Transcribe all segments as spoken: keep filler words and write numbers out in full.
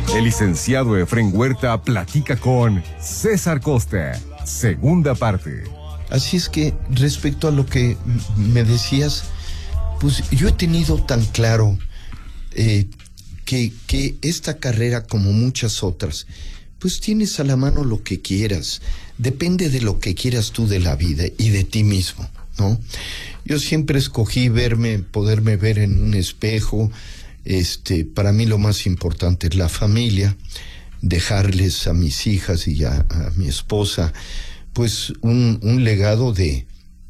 El licenciado Efrén Huerta platica con César Costa, segunda parte. Así es que, respecto a lo que me decías, pues yo he tenido tan claro eh, que, que esta carrera, como muchas otras, pues tienes a la mano lo que quieras. Depende de lo que quieras tú de la vida y de ti mismo, ¿no? Yo siempre escogí verme, poderme ver en un espejo. Este, para mí lo más importante es la familia, dejarles a mis hijas y a, a mi esposa, pues un, un legado de,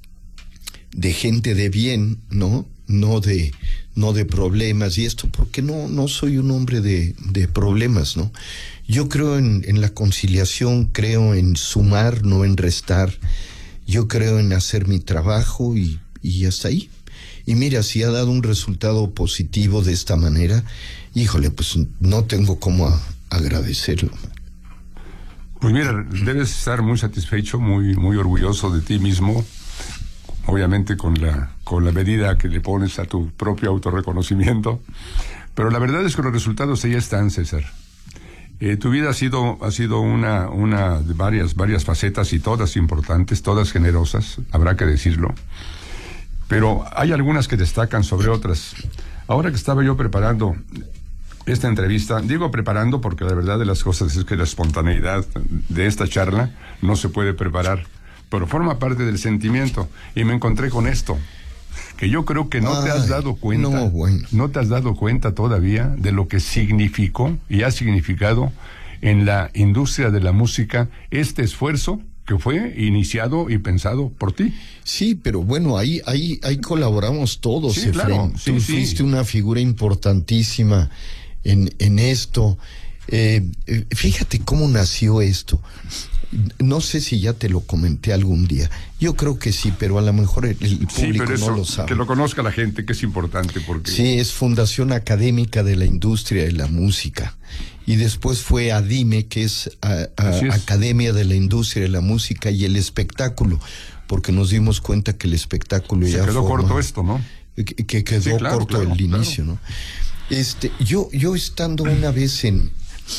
de gente de bien, ¿no? No de, no de problemas y esto, porque no, no soy un hombre de, de problemas, ¿no? Yo creo en, en la conciliación, creo en sumar, no en restar. Yo creo en hacer mi trabajo y, y hasta ahí. Y mira, si ha dado un resultado positivo de esta manera, híjole, pues no tengo cómo a, agradecerlo. Pues mira, debes estar muy satisfecho, muy, muy orgulloso de ti mismo, obviamente con la, con la medida que le pones a tu propio autorreconocimiento. Pero la verdad es que los resultados ahí están, César. Eh, tu vida ha sido, ha sido una, una de varias, varias facetas y todas importantes, todas generosas, habrá que decirlo. Pero hay algunas que destacan sobre otras. Ahora que estaba yo preparando esta entrevista, digo preparando porque la verdad de las cosas es que la espontaneidad de esta charla no se puede preparar, pero forma parte del sentimiento. Y me encontré con esto, que yo creo que no Ay, te has dado cuenta, no, bueno. no te has dado cuenta todavía de lo que significó y ha significado en la industria de la música este esfuerzo que fue iniciado y pensado por ti. Sí, pero bueno, ahí, ahí, ahí colaboramos todos, sí, Efrén. Claro, sí, Tú sí. fuiste una figura importantísima en, en esto. Eh, fíjate cómo nació esto. No sé si ya te lo comenté algún día. Yo creo que sí, pero a lo mejor el, el público sí, pero eso, no lo sabe. Que lo conozca la gente, que es importante porque... Sí, es Fundación Académica de la Industria de la Música. Y después fue ADIME, que es, a, a, es Academia de la Industria de la Música y el Espectáculo, porque nos dimos cuenta que el espectáculo Se ya quedó forma, corto esto, ¿no? Que, que quedó sí, claro, corto claro, el claro. inicio, ¿no? Este, yo, yo estando una vez en,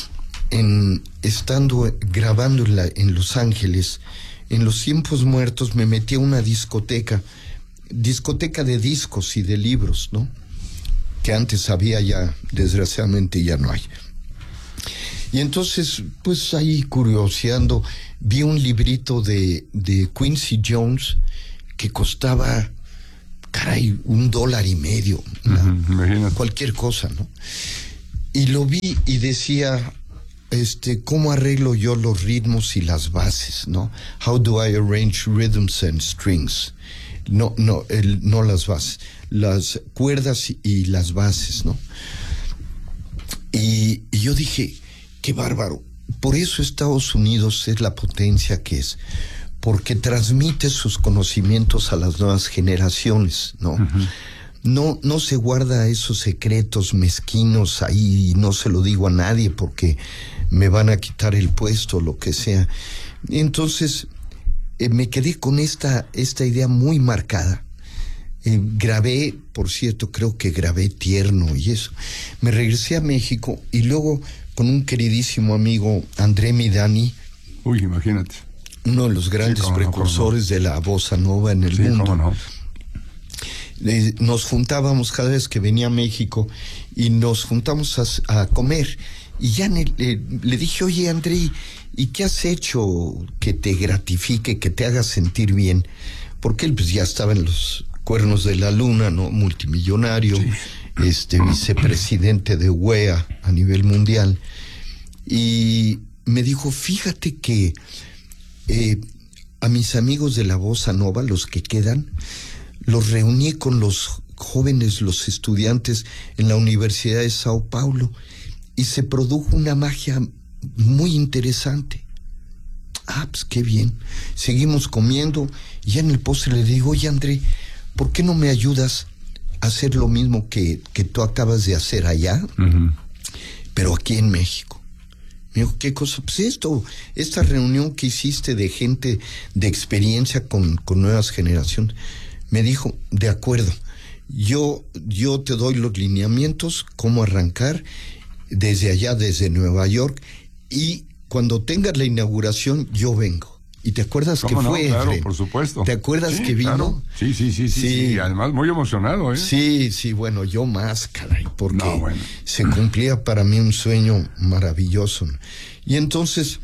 en estando grabando en, la, en Los Ángeles, en los tiempos muertos me metí a una discoteca, discoteca de discos y de libros, ¿no? Que antes había, ya, desgraciadamente ya no hay. Y entonces, pues ahí curioseando, vi un librito de, de Quincy Jones que costaba, caray, un dólar y medio, uh-huh, cualquier cosa, ¿no? Y lo vi y decía, este, ¿cómo arreglo yo los ritmos y las bases, no? How do I arrange rhythms and strings? No, no, el, no las bases, las cuerdas y las bases, ¿no? Y, y yo dije, qué bárbaro. Por eso Estados Unidos es la potencia que es, porque transmite sus conocimientos a las nuevas generaciones, ¿no? Uh-huh. No, no se guarda esos secretos mezquinos ahí y no se lo digo a nadie porque me van a quitar el puesto, lo que sea. Entonces, eh, me quedé con esta, esta idea muy marcada. Eh, grabé, por cierto, creo que grabé Tierno y eso. Me regresé a México y luego con un queridísimo amigo, André Midani. Uy, imagínate. Uno de los grandes sí, precursores no, no. de la bossa nova en el sí, mundo. No. Eh, nos juntábamos cada vez que venía a México y nos juntamos a, a comer. Y ya ne, eh, le dije, oye, André, ¿y qué has hecho que te gratifique, que te haga sentir bien? Porque él pues ya estaba en los cuernos de la luna, ¿no? Multimillonario, sí. este vicepresidente de U E A a nivel mundial. Y me dijo, fíjate que eh, a mis amigos de la bossa nova, los que quedan, los reuní con los jóvenes, los estudiantes en la Universidad de Sao Paulo y se produjo una magia muy interesante. Ah, pues qué bien. Seguimos comiendo y ya en el postre le digo, oye, André, ¿por qué no me ayudas a hacer lo mismo que, que tú acabas de hacer allá, uh-huh. pero aquí en México? Me dijo, ¿qué cosa? Pues esto, esta reunión que hiciste de gente de experiencia con, con nuevas generaciones. Me dijo, de acuerdo, yo, yo te doy los lineamientos, cómo arrancar, desde allá, desde Nueva York, y cuando tengas la inauguración, yo vengo. ¿Y te acuerdas que no? fue? Claro, Efraín? por supuesto. ¿Te acuerdas sí, que vino? Claro. Sí, sí, sí, sí, sí, sí. Además, muy emocionado, ¿eh? Sí, sí, bueno, yo más, caray, porque no, bueno. se cumplía para mí un sueño maravilloso. Y entonces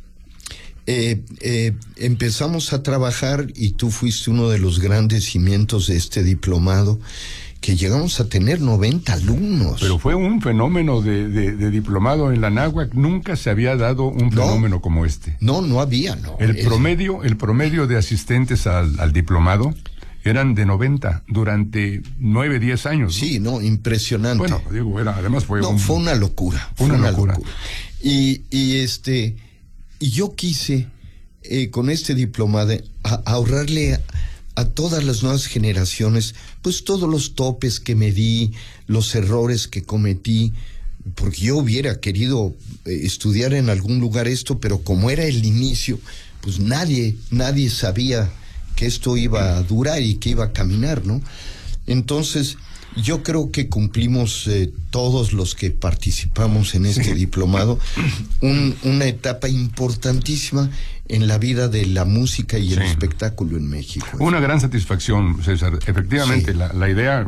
eh, eh, empezamos a trabajar y tú fuiste uno de los grandes cimientos de este diplomado, que llegamos a tener noventa alumnos. Pero fue un fenómeno de, de, de diplomado en la Náhuac. Nunca se había dado un fenómeno no, como este. No, no había, no. El es... promedio, el promedio de asistentes al, al diplomado eran de noventa durante nueve, diez años. ¿no? Sí, no, impresionante. Bueno, digo, era, además fue no, un... fue una locura. Fue una, una locura. locura. Y, y este, y yo quise, eh, con este diplomado, a, a ahorrarle a, a todas las nuevas generaciones, pues todos los topes que me di, los errores que cometí, porque yo hubiera querido eh, estudiar en algún lugar esto, pero como era el inicio, pues nadie, nadie sabía que esto iba a durar y que iba a caminar, ¿no? Entonces, yo creo que cumplimos eh, todos los que participamos en este sí. diplomado un, una etapa importantísima en la vida de la música y sí. el espectáculo en México. Una gran satisfacción, César. Efectivamente, sí. la, la idea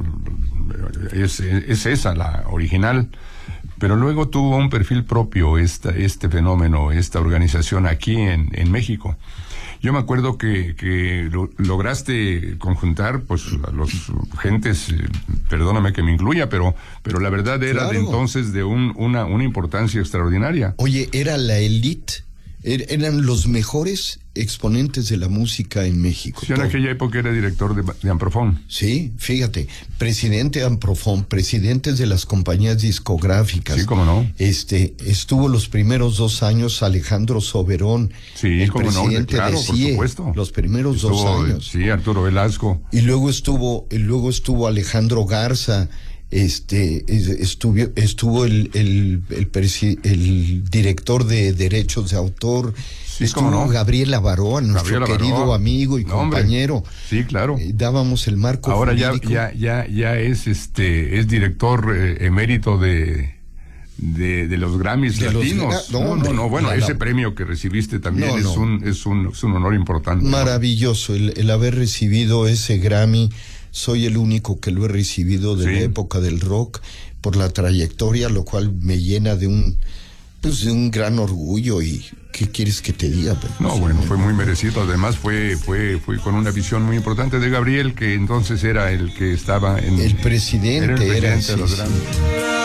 es, es esa, la original, pero luego tuvo un perfil propio esta, este fenómeno, esta organización aquí en, en México. Yo me acuerdo que, que lo, lograste conjuntar, pues, a los gentes, eh, perdóname que me incluya, pero, pero la verdad era claro. de entonces de un, una, una importancia extraordinaria. Oye, era la élite, er, eran los mejores exponentes de la música en México. Yo en aquella época era director de, de Amprofón. Sí, fíjate, presidente de Amprofón, presidentes de las compañías discográficas. Sí, cómo no. Este, estuvo los primeros dos años Alejandro Soberón, sí, el cómo presidente no, claro, de C I E, por supuesto. Los primeros estuvo, dos años. Sí, Arturo Velasco. Y luego estuvo, y luego estuvo Alejandro Garza, este, estuvo, estuvo el, el, el, presi, el director de derechos de autor. Sí, estuvo no. Gabriel Abarroa, nuestro Gabriel querido Abarroa. amigo y no, compañero. Hombre. Sí, claro. Eh, dábamos el marco ahora jurídico. ya ya ya ya es este es director eh, emérito de de, de los Grammys de latinos. Los, no, no, no, no, bueno, la, ese la, premio que recibiste también no, es, no. Un, es un es un honor importante. Maravilloso, ¿no? el, el haber recibido ese Grammy. Soy el único que lo he recibido de sí. la época del rock por la trayectoria, lo cual me llena de un pues de un gran orgullo. Y ¿qué quieres que te diga? Pero, no, bueno, fue muy merecido. Además fue fue fue con una visión muy importante de Gabriel, que entonces era el que estaba en el presidente, era el presidente era, de sí, los sí. grandes.